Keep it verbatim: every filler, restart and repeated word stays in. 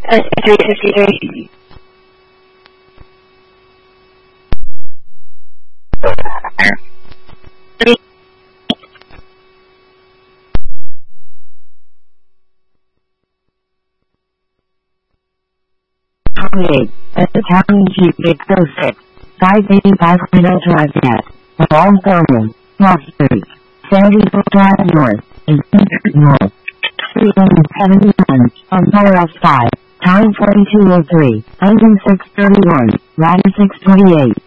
Uh, three fifty-three. twenty-eight. At the county Jeep eight oh six. five eighty-five Rideau Drive Net. Long Thurman. North Street. seventy-four Drive North. and Central North. three seventy-one. On Fire F five. Time forty-two oh three. Engine six thirty-one. Rider six twenty-eight.